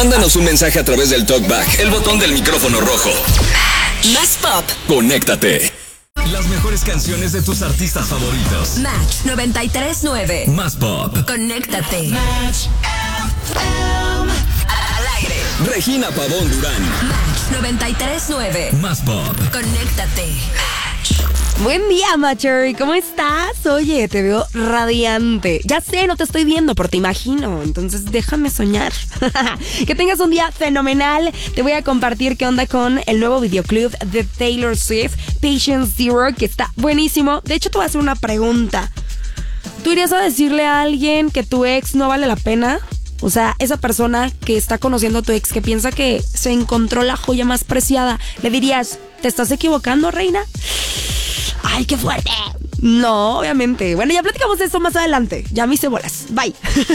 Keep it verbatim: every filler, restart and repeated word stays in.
Mándanos un mensaje a través del TalkBack, el botón del micrófono rojo. Más Pop. Conéctate. Las mejores canciones de tus artistas favoritos. Match noventa y tres punto nueve. Más Pop. Conéctate. Match F M. Al aire. Regina Pavón Durán. Match noventa y tres punto nueve. Más Pop. Conéctate. Match. Buen día, Matcher. ¿Cómo estás? Oye, te veo radiante. Ya sé, no te estoy viendo, pero te imagino. Entonces déjame soñar. Que tengas un día fenomenal. Te voy a compartir qué onda con el nuevo videoclip de Taylor Swift, Patient Zero, que está buenísimo. De hecho, te voy a hacer una pregunta. ¿Tú irías a decirle a alguien que tu ex no vale la pena? O sea, esa persona que está conociendo a tu ex, que piensa que se encontró la joya más preciada, ¿le dirías, te estás equivocando, reina? ¡Ay, qué fuerte! No, obviamente. Bueno, ya platicamos de eso más adelante. Ya me hice bolas. Bye.